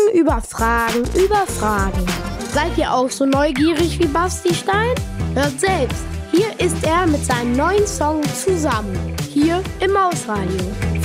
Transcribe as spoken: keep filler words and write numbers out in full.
Fragen über Fragen über Fragen. Seid ihr auch so neugierig wie Basti Stein? Hört selbst. Hier ist er mit seinem neuen Song Zusammen. Hier im Mausradio.